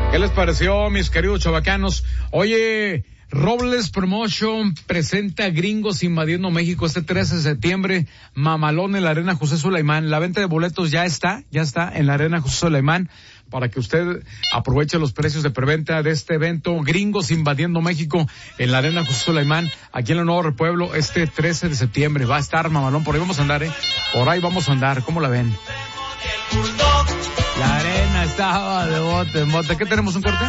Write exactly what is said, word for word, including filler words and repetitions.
¿Qué les pareció, mis queridos chavacanos? Oye, Robles Promotion presenta Gringos Invadiendo México este trece de septiembre, mamalón en la Arena José Sulaimán. La venta de boletos ya está, ya está en la Arena José Sulaimán, para que usted aproveche los precios de preventa de este evento, Gringos Invadiendo México, en la Arena José Sulaimán, aquí en el Nuevo Repueblo, este trece de septiembre. Va a estar mamalón, por ahí vamos a andar, eh. Por ahí vamos a andar, ¿cómo la ven? La arena estaba de bote en bote. ¿Qué tenemos, un corte?